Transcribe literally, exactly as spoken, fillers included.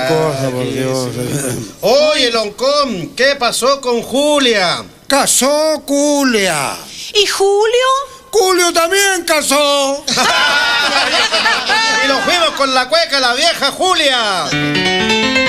Cosa, por Dios. Oye, Loncón, ¿qué pasó con Julia? Casó Julia. ¿Y Julio? Julio también casó. Y nos fuimos con la cueca, la vieja Julia.